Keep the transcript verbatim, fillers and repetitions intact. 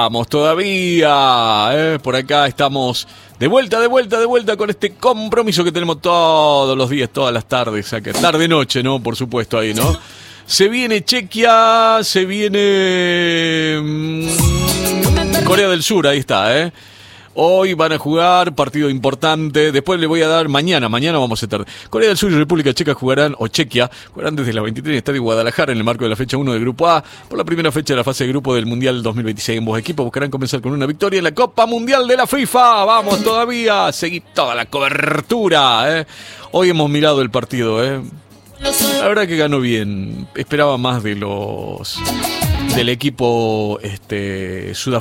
Vamos todavía, ¿eh? Por acá estamos de vuelta, de vuelta, de vuelta con este compromiso que tenemos todos los días, todas las tardes, acá, tarde noche, ¿no? Por supuesto ahí, ¿no? Se viene Chequia, se viene mmm, Corea del Sur, ahí está, ¿eh? Hoy van a jugar, partido importante. Después le voy a dar mañana, mañana vamos a estar. Corea del Sur y República Checa jugarán, o Chequia, jugarán desde las veintitrés en el Estadio Guadalajara en el marco de la fecha uno del Grupo A. Por la primera fecha de la fase de grupo del Mundial dos mil veintiséis. Ambos equipos buscarán comenzar con una victoria en la Copa Mundial de la FIFA. Vamos todavía, seguí toda la cobertura, ¿eh? Hoy hemos mirado el partido, ¿eh? La verdad que ganó bien. Esperaba más de los del equipo este, sudafricano.